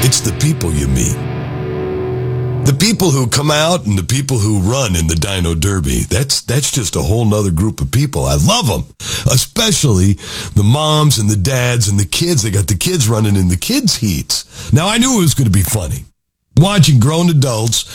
It's the people you meet. The people who come out and the people who run in the Dino Derby. That's just a whole nother group of people. I love them, especially the moms and the dads and the kids. They got the kids running in the kids' heats. Now, I knew it was going to be funny. Watching grown adults